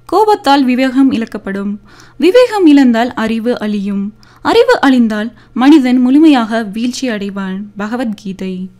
கோபத்தால் விவேகம் இழக்கப்படும். விவேகம் இழந்தால் அறிவு அழியும். அறிவு அழிந்தால் மனிதன் முழுமையாக வீழ்ச்சி அடைவான். பகவத்கீதை.